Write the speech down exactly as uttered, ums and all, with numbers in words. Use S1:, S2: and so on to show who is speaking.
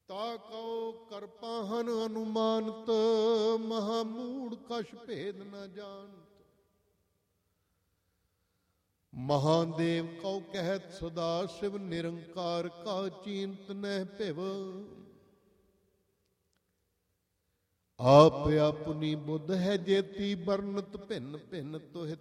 S1: ਤਾ ਕਉ ਕਰਪਾਹਨ ਅਨੁਮਾਨਤ, ਮਹਾਮੂੜ ਕਛ ਭੇਦ ਨ ਜਾਣਤ। ਮਹਾਦੇਵ ਕਉ ਕਹਿਤ ਸਦਾ ਸ਼ਿਵ, ਨਿਰੰਕਾਰ ਕਾ ਚੀਨਤ ਨਹਿ ਭਿਵ। ਆਪ ਆਪਣੀ ਬੁੱਧ ਹੈ ਜੇਤੀ, ਬਰਨਤ ਭਿੰਨ ਭਿੰਨ ਤੋਹਿ